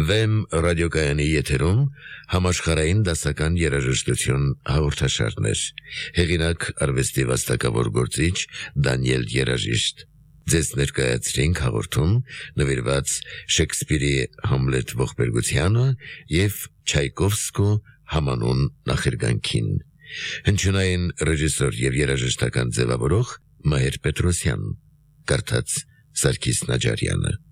Վեմ ռադիոկայանի եթերում համաշխարհային դասական երաժշտություն հաղորդաշարներ։ Հեղինակ արվեստի վաստակավոր գործիչ Դանիել Երաժիշտ։ Ձեզ ներկայացրինք հաղորդում նվիրված Շեքսպիրի Համլետ ողբերգությանը և Չայկովսկու համանուն նախերգանքին։ Հնչյունային ռեժիսոր և երաժշտական ձևավորող Մհեր Պետրոսյան։ Կարդաց Սարգիս Նաջարյանը։